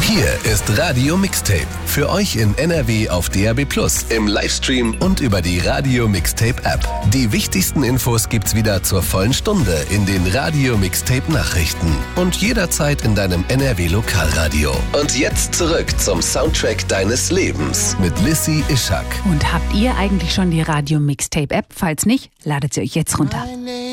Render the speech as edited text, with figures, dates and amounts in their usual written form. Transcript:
Hier ist Radio Mixtape. Für euch in NRW auf DAB+, im Livestream und über die Radio Mixtape App. Die wichtigsten Infos gibt's wieder zur vollen Stunde in den Radio Mixtape Nachrichten und jederzeit in deinem NRW Lokalradio. Und jetzt zurück zum Soundtrack deines Lebens mit Lissy Ischak. Und habt ihr eigentlich schon die Radio Mixtape App? Falls nicht, ladet sie euch jetzt runter.